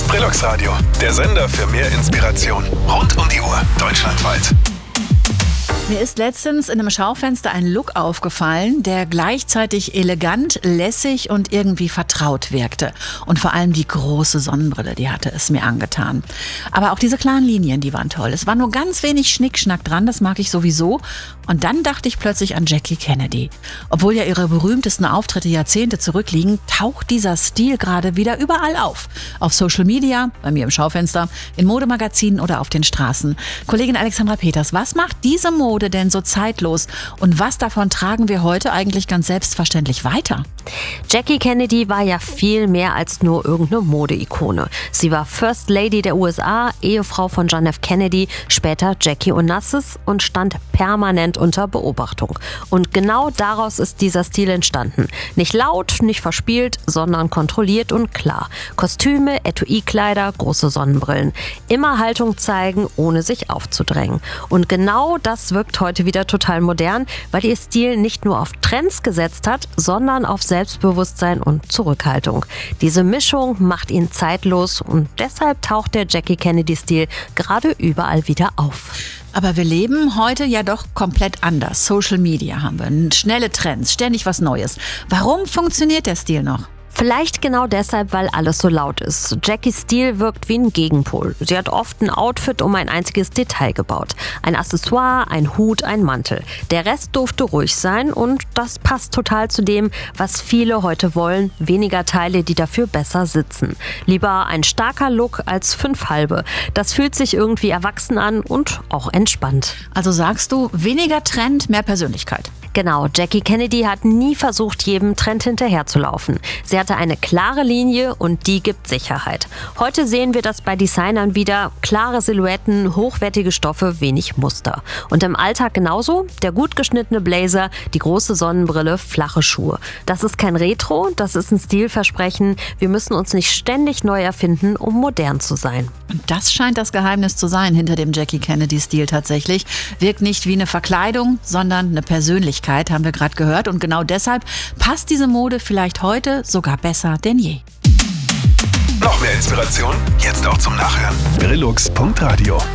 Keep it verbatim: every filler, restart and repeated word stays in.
Brillux Radio, der Sender für mehr Inspiration. Rund um die Uhr, deutschlandweit. Mir ist letztens in einem Schaufenster ein Look aufgefallen, der gleichzeitig elegant, lässig und irgendwie vertraut wirkte. Und vor allem die große Sonnenbrille, die hatte es mir angetan. Aber auch diese klaren Linien, die waren toll. Es war nur ganz wenig Schnickschnack dran, das mag ich sowieso. Und dann dachte ich plötzlich an Jackie Kennedy. Obwohl ja ihre berühmtesten Auftritte Jahrzehnte zurückliegen, taucht dieser Stil gerade wieder überall auf. Auf Social Media, bei mir im Schaufenster, in Modemagazinen oder auf den Straßen. Kollegin Alexandra Peters, was macht diese Mode denn so zeitlos? Und was davon tragen wir heute eigentlich ganz selbstverständlich weiter? Jackie Kennedy war ja viel mehr als nur irgendeine Modeikone. Sie war First Lady der U S A, Ehefrau von John F. Kennedy, später Jackie Onassis und stand permanent unter Beobachtung. Und genau daraus ist dieser Stil entstanden. Nicht laut, nicht verspielt, sondern kontrolliert und klar. Kostüme, Etui-Kleider, große Sonnenbrillen. Immer Haltung zeigen, ohne sich aufzudrängen. Und genau das wirkt heute wieder total modern, weil ihr Stil nicht nur auf Trends gesetzt hat, sondern auf Selbstbewusstsein und Zurückhaltung. Diese Mischung macht ihn zeitlos und deshalb taucht der Jackie Kennedy-Stil gerade überall wieder auf. Aber wir leben heute ja doch komplett anders. Social Media haben wir, schnelle Trends, ständig was Neues. Warum funktioniert der Stil noch? Vielleicht genau deshalb, weil alles so laut ist. Jackies Stil wirkt wie ein Gegenpol. Sie hat oft ein Outfit um ein einziges Detail gebaut. Ein Accessoire, ein Hut, ein Mantel. Der Rest durfte ruhig sein und das passt total zu dem, was viele heute wollen. Weniger Teile, die dafür besser sitzen. Lieber ein starker Look als fünf halbe. Das fühlt sich irgendwie erwachsen an und auch entspannt. Also sagst du, weniger Trend, mehr Persönlichkeit. Genau, Jackie Kennedy hat nie versucht, jedem Trend hinterherzulaufen. Sie hatte eine klare Linie und die gibt Sicherheit. Heute sehen wir das bei Designern wieder. Klare Silhouetten, hochwertige Stoffe, wenig Muster. Und im Alltag genauso. Der gut geschnittene Blazer, die große Sonnenbrille, flache Schuhe. Das ist kein Retro, das ist ein Stilversprechen. Wir müssen uns nicht ständig neu erfinden, um modern zu sein. Und das scheint das Geheimnis zu sein hinter dem Jackie Kennedy-Stil tatsächlich. Wirkt nicht wie eine Verkleidung, sondern eine Persönlichkeit, haben wir gerade gehört. Und genau deshalb passt diese Mode vielleicht heute sogar besser denn je. Noch mehr Inspiration? Jetzt auch zum Nachhören. Brillux Punkt Radio